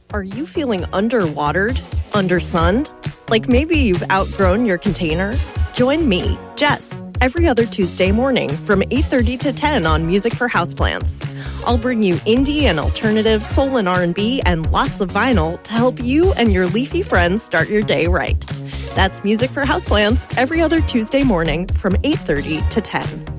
Are you feeling underwatered? Undersunned? Like maybe you've outgrown your container? Join me, Jess, every other Tuesday morning from 8:30 to 10 on Music for Houseplants. I'll bring you indie and alternative, soul and R&B, and lots of vinyl to help you and your leafy friends start your day right. That's Music for Houseplants every other Tuesday morning from 8:30 to 10.